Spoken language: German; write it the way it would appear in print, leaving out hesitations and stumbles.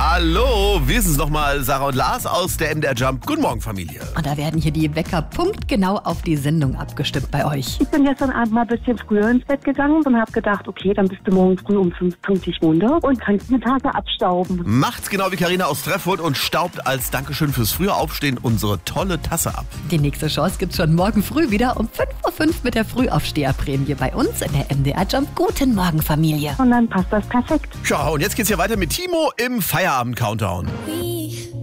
Hallo, wir sind es nochmal, Sarah und Lars aus der MDR Jump. Guten Morgen, Familie. Und da werden hier die Wecker punktgenau auf die Sendung abgestimmt bei euch. Ich bin gestern Abend mal ein bisschen früher ins Bett gegangen und habe gedacht, okay, dann bist du morgen früh um 5:50 munter und kannst eine Tasse abstauben. Macht's genau wie Carina aus Treffurt und staubt als Dankeschön fürs frühe Aufstehen unsere tolle Tasse ab. Die nächste Chance gibt's schon morgen früh wieder um 5:05 Uhr mit der Frühaufsteherprämie bei uns in der MDR Jump. Guten Morgen, Familie. Und dann passt das perfekt. Ja, und jetzt geht's hier weiter mit Timo im Feierabend-Countdown.